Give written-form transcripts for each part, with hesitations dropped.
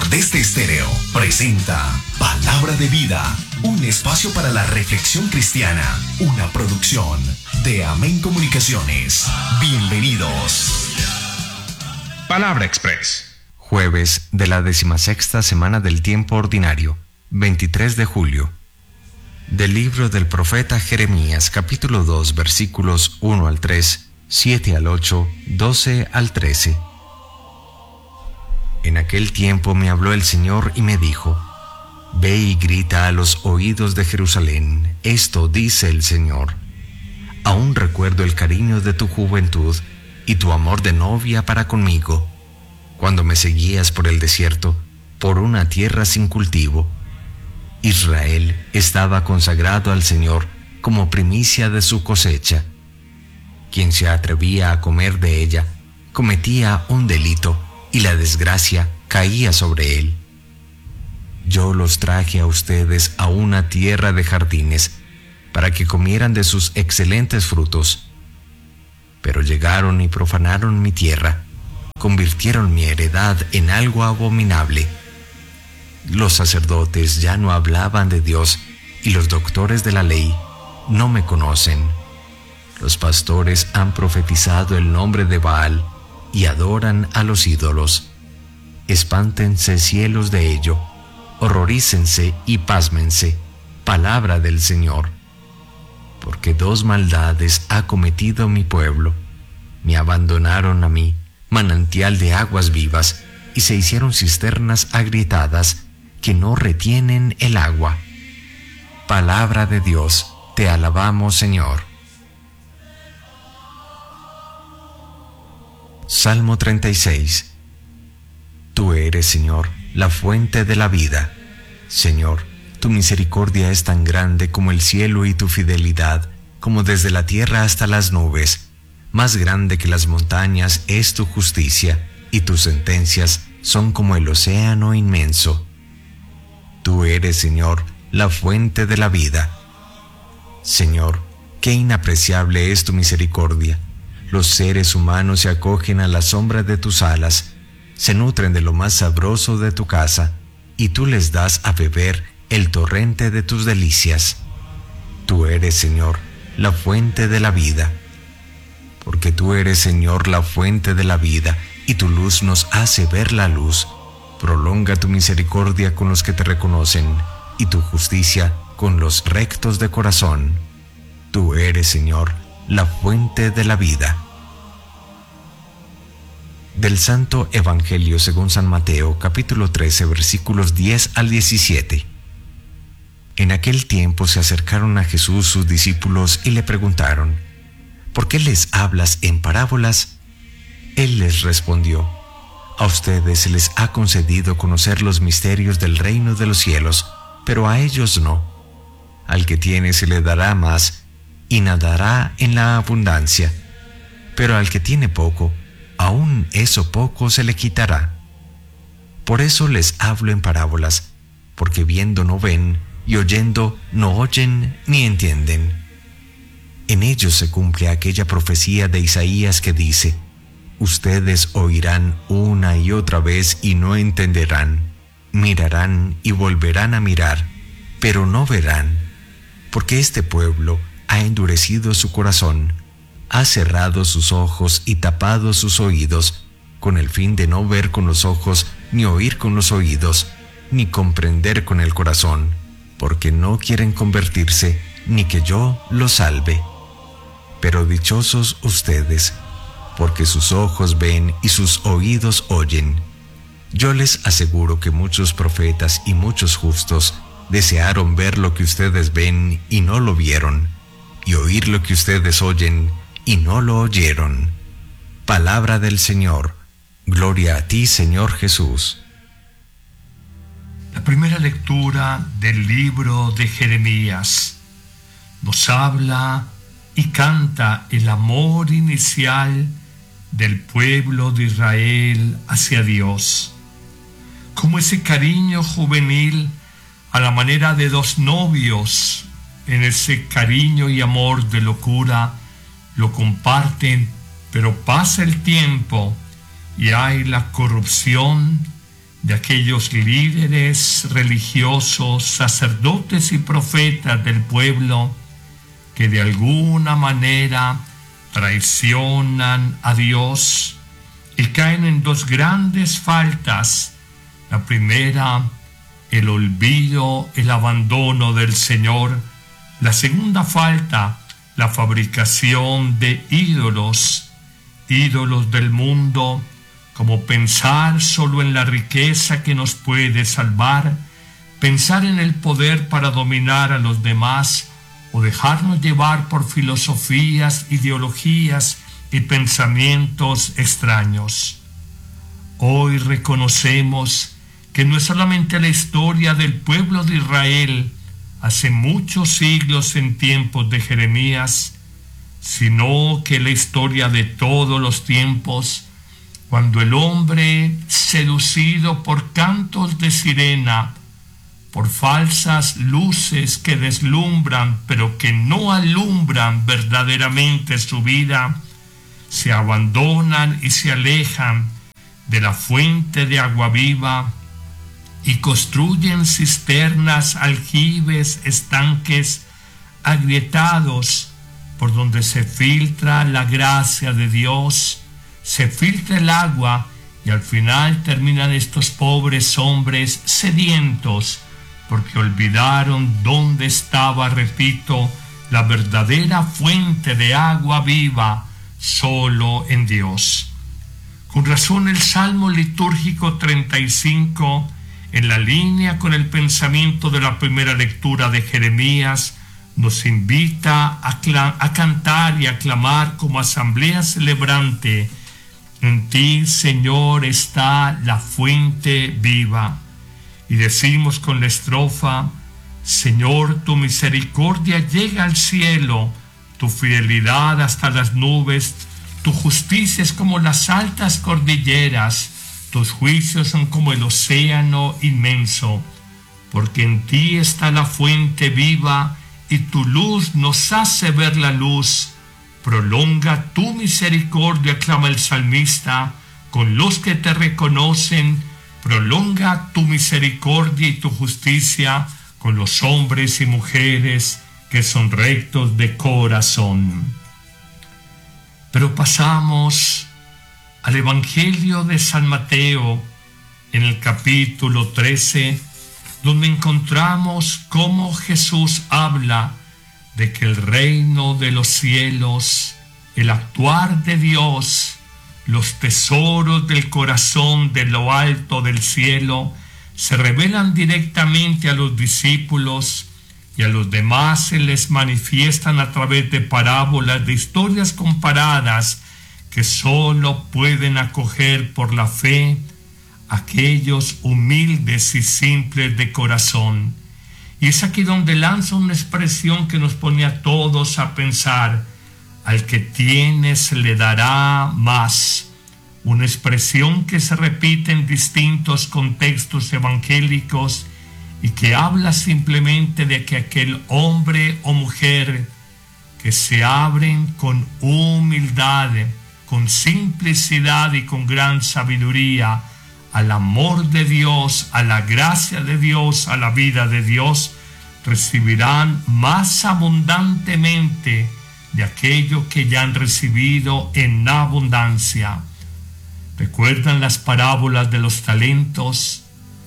Nordeste Estéreo presenta Palabra de Vida, un espacio para la reflexión cristiana, una producción de Amén Comunicaciones. Bienvenidos. Palabra Express. Jueves de la 16ª semana del tiempo ordinario, 23 de julio. Del libro del profeta Jeremías, capítulo 2, versículos 1 al 3, 7 al 8, 12 al 13. En aquel tiempo me habló el Señor y me dijo: Ve y grita a los oídos de Jerusalén, esto dice el Señor. Aún recuerdo el cariño de tu juventud y tu amor de novia para conmigo, cuando me seguías por el desierto, por una tierra sin cultivo. Israel estaba consagrado al Señor como primicia de su cosecha. Quien se atrevía a comer de ella cometía un delito y la desgracia caía sobre él. Yo los traje a ustedes a una tierra de jardines para que comieran de sus excelentes frutos. Pero llegaron y profanaron mi tierra, convirtieron mi heredad en algo abominable. Los sacerdotes ya no hablaban de Dios y los doctores de la ley no me conocen. Los pastores han profetizado el nombre de Baal y adoran a los ídolos. Espántense cielos de ello, horrorícense y pásmense, palabra del Señor. Porque dos maldades ha cometido mi pueblo. Me abandonaron a mí, manantial de aguas vivas, y se hicieron cisternas agrietadas que no retienen el agua. Palabra de Dios, te alabamos, Señor. Salmo 36. Tú eres, Señor, la fuente de la vida. Señor, tu misericordia es tan grande como el cielo y tu fidelidad, como desde la tierra hasta las nubes. Más grande que las montañas es tu justicia, y tus sentencias son como el océano inmenso. Tú eres, Señor, la fuente de la vida. Señor, qué inapreciable es tu misericordia. Los seres humanos se acogen a la sombra de tus alas, se nutren de lo más sabroso de tu casa, y tú les das a beber el torrente de tus delicias. Tú eres, Señor, la fuente de la vida. Porque tú eres, Señor, la fuente de la vida, y tu luz nos hace ver la luz. Prolonga tu misericordia con los que te reconocen, y tu justicia con los rectos de corazón. Tú eres, Señor, la fuente de la vida. Del Santo Evangelio según San Mateo, capítulo 13, versículos 10 al 17. En aquel tiempo se acercaron a Jesús sus discípulos y le preguntaron: ¿Por qué les hablas en parábolas? Él les respondió: A ustedes se les ha concedido conocer los misterios del reino de los cielos, pero a ellos no. Al que tiene se le dará más, y nadará en la abundancia, pero al que tiene poco, aún eso poco se le quitará. Por eso les hablo en parábolas, porque viendo no ven, y oyendo no oyen ni entienden. En ellos se cumple aquella profecía de Isaías que dice: Ustedes oirán una y otra vez y no entenderán, mirarán y volverán a mirar, pero no verán, porque este pueblo ha endurecido su corazón, ha cerrado sus ojos y tapado sus oídos, con el fin de no ver con los ojos, ni oír con los oídos, ni comprender con el corazón, porque no quieren convertirse, ni que yo los salve. Pero dichosos ustedes, porque sus ojos ven y sus oídos oyen. Yo les aseguro que muchos profetas y muchos justos desearon ver lo que ustedes ven y no lo vieron, y oír lo que ustedes oyen y no lo oyeron. Palabra del Señor. Gloria a ti, Señor Jesús. La primera lectura del libro de Jeremías nos habla y canta el amor inicial del pueblo de Israel hacia Dios, como ese cariño juvenil a la manera de dos novios. En ese cariño y amor de locura lo comparten, pero pasa el tiempo y hay la corrupción de aquellos líderes religiosos, sacerdotes y profetas del pueblo que de alguna manera traicionan a Dios y caen en dos grandes faltas. La primera, el olvido, el abandono del Señor. La segunda falta, la fabricación de ídolos del mundo, como pensar solo en la riqueza que nos puede salvar, pensar en el poder para dominar a los demás, o dejarnos llevar por filosofías, ideologías y pensamientos extraños. Hoy reconocemos que no es solamente la historia del pueblo de Israel hace muchos siglos en tiempos de Jeremías, sino que la historia de todos los tiempos, cuando el hombre, seducido por cantos de sirena, por falsas luces que deslumbran pero que no alumbran verdaderamente su vida, se abandonan y se alejan de la fuente de agua viva y construyen cisternas, aljibes, estanques agrietados por donde se filtra la gracia de Dios, se filtra el agua, y al final terminan estos pobres hombres sedientos porque olvidaron dónde estaba, repito, la verdadera fuente de agua viva, solo en Dios. Con razón el Salmo litúrgico 35, en la línea con el pensamiento de la primera lectura de Jeremías, nos invita a cantar y a clamar como asamblea celebrante: en ti, Señor, está la fuente viva. Y decimos con la estrofa: Señor, tu misericordia llega al cielo, tu fidelidad hasta las nubes, tu justicia es como las altas cordilleras, tus juicios son como el océano inmenso, porque en ti está la fuente viva y tu luz nos hace ver la luz. Prolonga tu misericordia, clama el salmista, con los que te reconocen. Prolonga tu misericordia y tu justicia con los hombres y mujeres que son rectos de corazón. Pero pasamos al Evangelio de San Mateo, en el capítulo 13, donde encontramos cómo Jesús habla de que el reino de los cielos, el actuar de Dios, los tesoros del corazón de lo alto del cielo, se revelan directamente a los discípulos, y a los demás se les manifiestan a través de parábolas, de historias comparadas que solo pueden acoger por la fe aquellos humildes y simples de corazón. Y es aquí donde lanza una expresión que nos pone a todos a pensar: al que tiene se le dará más. Una expresión que se repite en distintos contextos evangélicos y que habla simplemente de que aquel hombre o mujer que se abren con humildad, con simplicidad y con gran sabiduría al amor de Dios, a la gracia de Dios, a la vida de Dios, recibirán más abundantemente de aquello que ya han recibido en abundancia. ¿Recuerdan las parábolas de los talentos?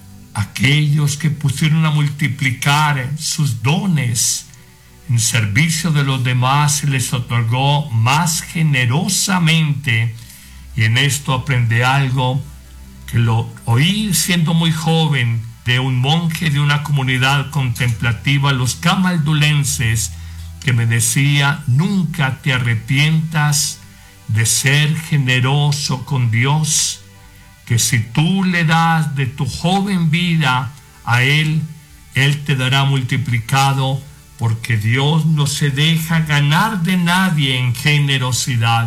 Aquellos que pusieron a multiplicar sus dones en servicio de los demás se les otorgó más generosamente, y en esto aprendí algo que lo oí siendo muy joven de un monje de una comunidad contemplativa, los camaldulenses, que me decía: nunca te arrepientas de ser generoso con Dios, que si tú le das de tu joven vida a Él, Él te dará multiplicado, porque Dios no se deja ganar de nadie en generosidad.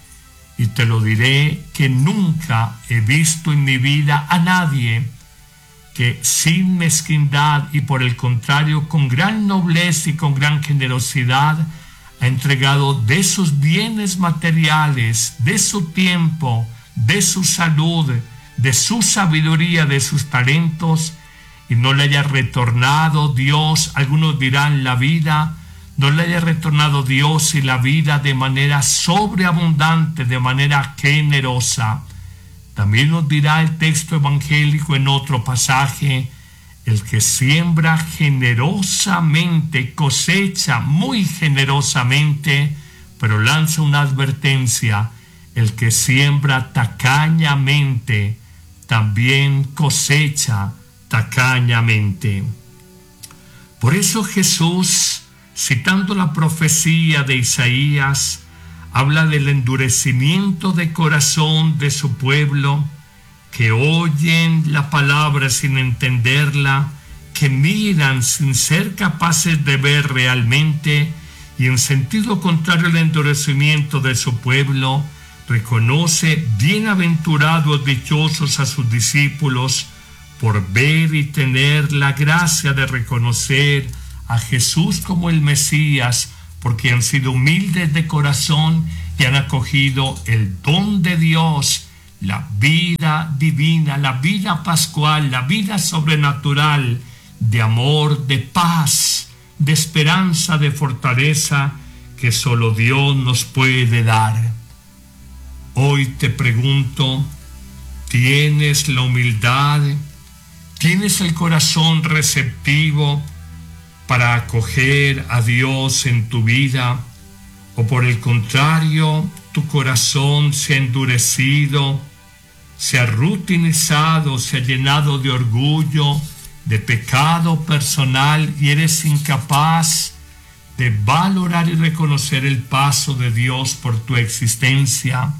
Y te lo diré que nunca he visto en mi vida a nadie que sin mezquindad y por el contrario con gran nobleza y con gran generosidad ha entregado de sus bienes materiales, de su tiempo, de su salud, de su sabiduría, de sus talentos, y no le haya retornado Dios, algunos dirán la vida, no le haya retornado Dios y la vida de manera sobreabundante, de manera generosa. También nos dirá el texto evangélico en otro pasaje: el que siembra generosamente cosecha muy generosamente, pero lanza una advertencia: el que siembra tacañamente también cosecha tacañamente. Por eso Jesús, citando la profecía de Isaías, habla del endurecimiento de corazón de su pueblo, que oyen la palabra sin entenderla, que miran sin ser capaces de ver realmente, y en sentido contrario al endurecimiento de su pueblo, reconoce bienaventurados, dichosos a sus discípulos por ver y tener la gracia de reconocer a Jesús como el Mesías, porque han sido humildes de corazón y han acogido el don de Dios, la vida divina, la vida pascual, la vida sobrenatural, de amor, de paz, de esperanza, de fortaleza, que solo Dios nos puede dar. Hoy te pregunto, ¿tienes la humildad? ¿Tienes el corazón receptivo para acoger a Dios en tu vida? ¿O por el contrario, tu corazón se ha endurecido, se ha rutinizado, se ha llenado de orgullo, de pecado personal, y eres incapaz de valorar y reconocer el paso de Dios por tu existencia?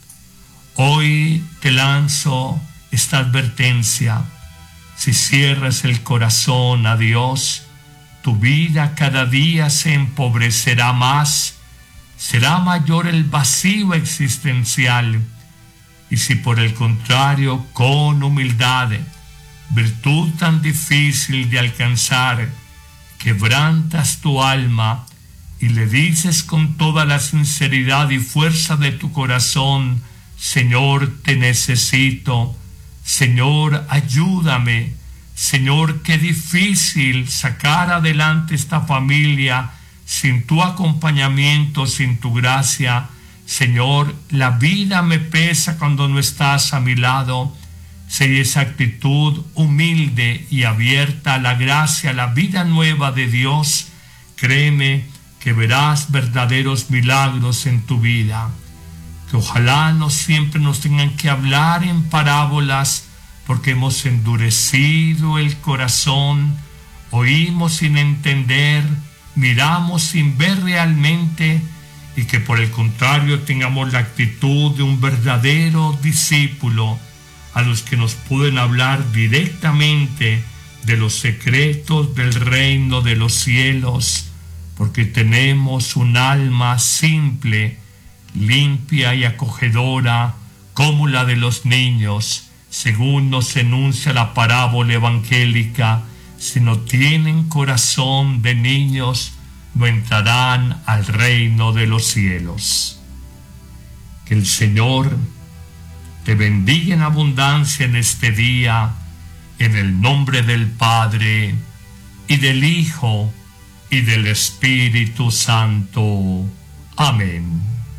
Hoy te lanzo esta advertencia: si cierras el corazón a Dios, tu vida cada día se empobrecerá más, será mayor el vacío existencial. Y si por el contrario, con humildad, virtud tan difícil de alcanzar, quebrantas tu alma y le dices con toda la sinceridad y fuerza de tu corazón: Señor, te necesito, Señor, ayúdame, Señor, qué difícil sacar adelante esta familia sin tu acompañamiento, sin tu gracia. Señor, la vida me pesa cuando no estás a mi lado. Si esa actitud humilde y abierta a la gracia, a la vida nueva de Dios, créeme que verás verdaderos milagros en tu vida. Que ojalá no siempre nos tengan que hablar en parábolas, porque hemos endurecido el corazón, oímos sin entender, miramos sin ver realmente, y que por el contrario tengamos la actitud de un verdadero discípulo, a los que nos pueden hablar directamente de los secretos del reino de los cielos, porque tenemos un alma simple, limpia y acogedora, como la de los niños, según nos enuncia la parábola evangélica. Si no tienen corazón de niños, no entrarán al reino de los cielos. Que el Señor te bendiga en abundancia en este día, en el nombre del Padre, y del Hijo, y del Espíritu Santo. Amén.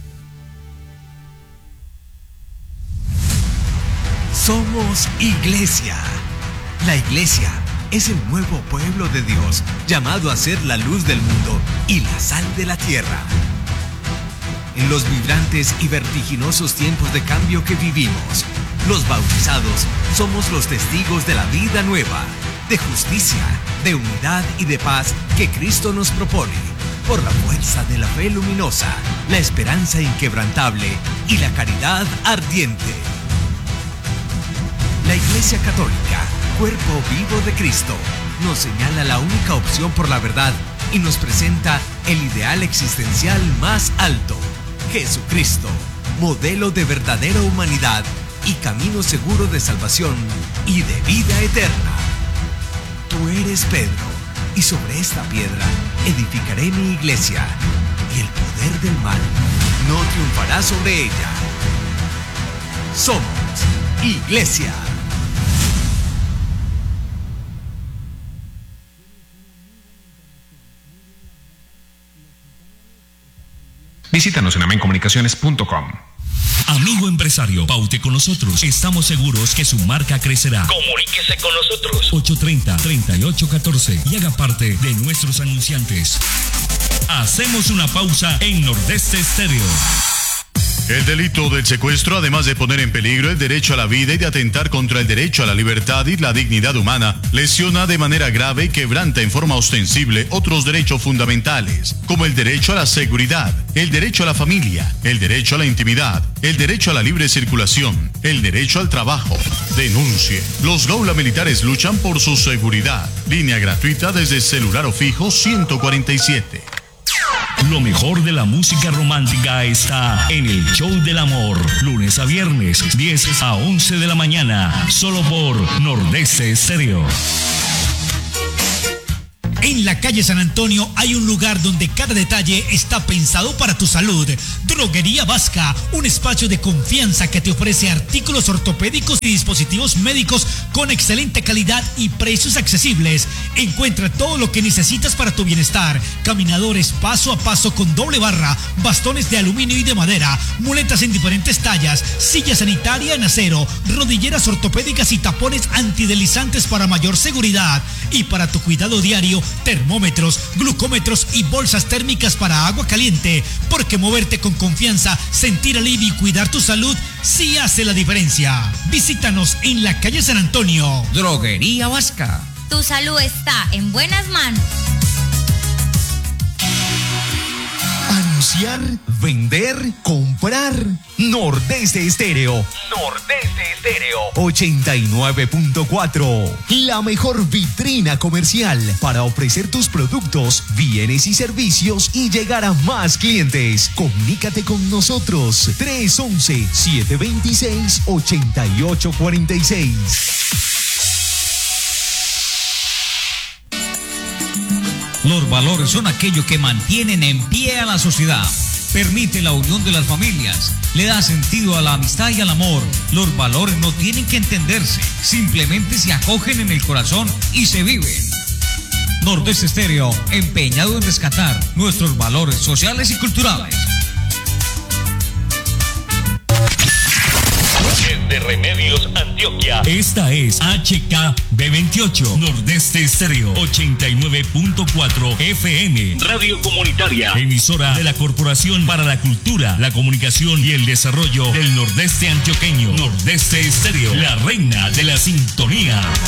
Somos Iglesia. La Iglesia es el nuevo pueblo de Dios, llamado a ser la luz del mundo y la sal de la tierra. En los vibrantes y vertiginosos tiempos de cambio que vivimos, los bautizados somos los testigos de la vida nueva, de justicia, de unidad y de paz que Cristo nos propone, por la fuerza de la fe luminosa, la esperanza inquebrantable y la caridad ardiente. La Iglesia Católica, cuerpo vivo de Cristo, nos señala la única opción por la verdad y nos presenta el ideal existencial más alto: Jesucristo, modelo de verdadera humanidad y camino seguro de salvación y de vida eterna. Tú eres Pedro, y sobre esta piedra edificaré mi iglesia, y el poder del mal no triunfará sobre ella. Somos Iglesia. Visítanos en amencomunicaciones.com. Amigo empresario, paute con nosotros. Estamos seguros que su marca crecerá. Comuníquese con nosotros. 830-3814 y haga parte de nuestros anunciantes. Hacemos una pausa en Nordeste Estéreo. El delito del secuestro, además de poner en peligro el derecho a la vida y de atentar contra el derecho a la libertad y la dignidad humana, lesiona de manera grave y quebranta en forma ostensible otros derechos fundamentales, como el derecho a la seguridad, el derecho a la familia, el derecho a la intimidad, el derecho a la libre circulación, el derecho al trabajo. Denuncie. Los Gaula Militares luchan por su seguridad. Línea gratuita desde celular o fijo 147. Lo mejor de la música romántica está en el Show del Amor. Lunes a viernes, 10 a 11 de la mañana. Solo por Nordeste Estéreo. En la calle San Antonio hay un lugar donde cada detalle está pensado para tu salud. Droguería Vasca, un espacio de confianza que te ofrece artículos ortopédicos y dispositivos médicos con excelente calidad y precios accesibles. Encuentra todo lo que necesitas para tu bienestar. Caminadores paso a paso con doble barra, bastones de aluminio y de madera, muletas en diferentes tallas, silla sanitaria en acero, rodilleras ortopédicas y tapones antideslizantes para mayor seguridad. Y para tu cuidado diario, termómetros, glucómetros y bolsas térmicas para agua caliente, porque moverte con confianza, sentir alivio y cuidar tu salud sí hace la diferencia. Visítanos en la calle San Antonio. Droguería Vasca. Tu salud está en buenas manos. Anunciar, vender, comprar. Nordeste Estéreo. Nordeste Estéreo. 89.4. La mejor vitrina comercial para ofrecer tus productos, bienes y servicios y llegar a más clientes. Comunícate con nosotros. 311-726-8846. Los valores son aquello que mantienen en pie a la sociedad, permite la unión de las familias, le da sentido a la amistad y al amor. Los valores no tienen que entenderse, simplemente se acogen en el corazón y se viven. Nordeste Estéreo, empeñado en rescatar nuestros valores sociales y culturales. De Remedios Antioquia. Esta es HKB28 Nordeste Estéreo 89.4 FM. Radio comunitaria. Emisora de la Corporación para la Cultura, la Comunicación y el Desarrollo del Nordeste Antioqueño. Nordeste Estéreo, la reina de la sintonía.